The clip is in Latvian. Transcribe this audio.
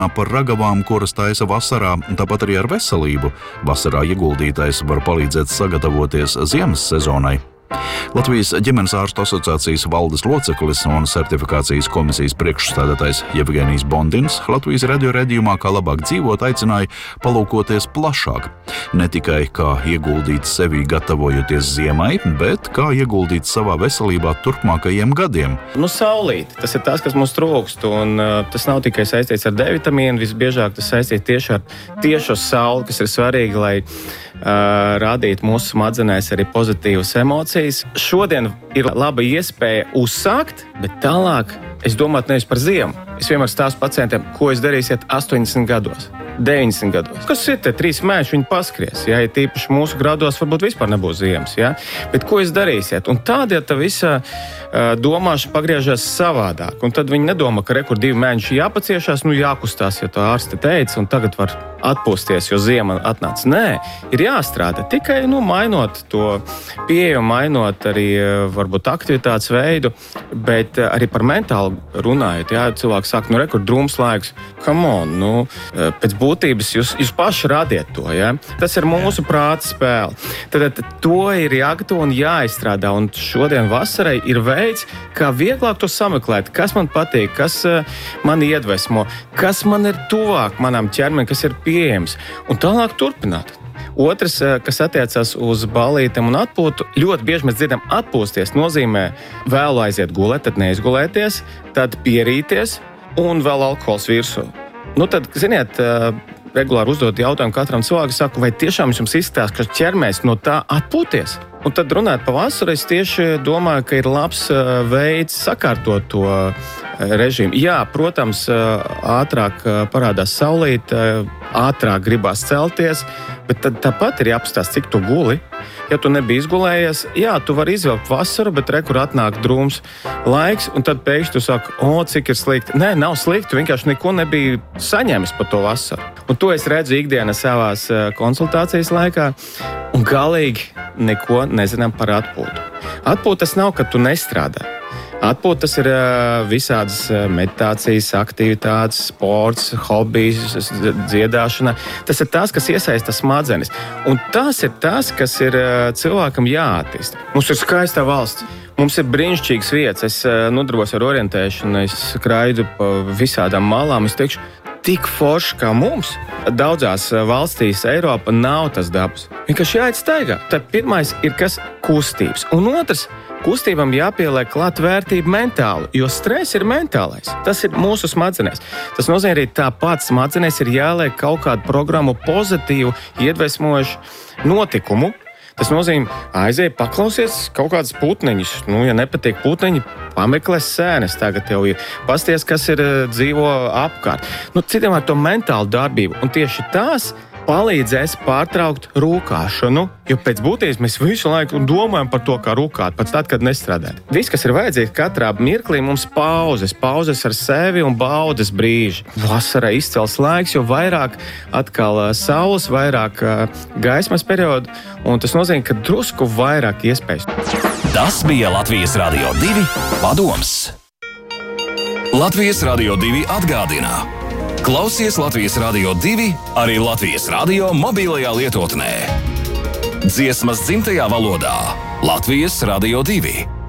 par ragavām, kuras taisa vasarā, tāpat arī ar veselību. Vasarā ieguldītais var palīdzēt sagatavoties ziemas sezonai. Latvijas ģimenes ārstu asociācijas valdes loceklis un certifikācijas komisijas priekšstādātājs Jevgenijs Bondins Latvijas radio raidījumā Kā labāk dzīvot aicināja palūkoties plašāk. Ne tikai kā ieguldīt sevi gatavojoties ziemai, bet kā ieguldīt savā veselībā turpmākajiem gadiem. Saulīt, tas ir tas, kas mums trūkst, un tas nav tikai saistīts ar D vitamīnu, visbiežāk tas saistīts tieši ar tiešo sauli, kas ir svarīgi, lai radīt mūsu smadzenēs arī pozitīvas emocijas. Šodien ir laba iespēja uzsākt, bet tālāk es domātu nevis par ziemu. Es vienmēr stāstu pacientiem, ko jūs darīsiet 80 gados, 90 gados. Kas ir te 3 mēneši, viņi paskries. Ja tīpaši mūsu grados varbūt vispār nebūs ziemas. Ja? Bet ko jūs darīsiet? Un tādēļ tā visa domāšana pagriežas savādāk. Un tad viņi nedomā, ka rekur 2 mēneši jāpaciešās, jākustās, ja tā ārste teica, un tagad var atpūsties, jo ziema atnāca. Nē, ir jāstrādā. Tikai mainot to pieeju, mainot arī varbūt aktivitātes veidu, bet arī par mentālu runājot. Ja? Cilvēks saka, rekur drūms laiks, come on, pēc būtības jūs paši radiet to. Ja? Tas ir mūsu prāta spēle. Tad to ir jāgatavo un jāizstrādā. Un šodien vasarai ir veids, kā vieglāk to sameklēt, kas man patīk, kas man iedvesmo, kas man ir tuvāk manam ķermenim, kas ir pieejams. Un tālāk turpināt. Otrs, kas attiecas uz ballītēm un atpūtu, ļoti bieži mēs dzirdam atpūsties nozīmē vēlu aiziet gulēt, tad neizgulēties, tad pierīties un vēl alkohols virsū. Tad, ziniet, regulāri uzdot jautājumu katram cilvēkam, saku, vai tiešām jums izskatās, ka ķermēs no tā atpūties? Un tad runāt pa vasaru, es tieši domāju, ka ir labs veids sakārtot to režīmu. Jā, protams, ātrāk parādās saulīte, ātrāk gribās celties, bet tad tāpat ir jāapstās, cik tu guli. Ja tu nebija izgulējies, jā, tu vari izvilkt vasaru, bet rekur atnāk drūms laiks, un tad pēkšņi tu saki, cik ir slikti. Nē, nav slikti, vienkārši neko nebija saņēmis par to vasaru. Un to es redzu ikdienas savās konsultācijas laikā, un galīgi neko nezinām par atpūtu. Atpūta tas nav, kad tu nestrādā. Atpūta tas ir visādas meditācijas, aktivitātes, sports, hobijs, dziedāšana. Tas ir tas, kas iesaista smadzenes. Un tas ir tas, kas ir cilvēkam jāattīst. Mums ir skaista valsts. Mums ir brīnišķīgas vietas. Es nodarbos ar orientēšanu, es skraidu pa visādām malām. Es teikšu, tik forši kā mums. Daudzās valstīs Eiropa nav tas dabas. Vienkārši jāiet staigā. Tad pirmais ir kas kustības. Un otrs, kustībām jāpieliek klāt vērtība mentāli, jo stress ir mentālais. Tas ir mūsu smadzenēs. Tas nozīmē arī tāpat smadzenēs ir jāliek kaut kādu programmu pozitīvu, iedvesmojušu notikumu. Tas nozīmē, aizēj paklausies kaut kādas putniņas. Ja nepatīk putniņi, pameklēs sēnes. Tagad jau ir. Pasties, kas ir dzīvo apkārt. Citiem ar to mentālu darbību. Un tieši tās palīdzēs pārtraukt rūkāšanu, jo pēc būtības mēs visu laiku domājam par to, kā rūkāt, pēc tad, kad nestrādāt. Viss, kas ir vajadzīgs katrā mirklī, mums pauzes ar sevi un baudas brīži. Vasarā izcels laiks, jo vairāk atkal saules, vairāk gaismas periodu, un tas nozīmē, ka drusku vairāk iespējas. Tas bija Latvijas Radio 2 padoms. Latvijas Radio 2 atgādina. Klausies Latvijas Radio 2 arī Latvijas radio mobilajā lietotnē. Dziesmas dzimtajā valodā Latvijas Radio 2.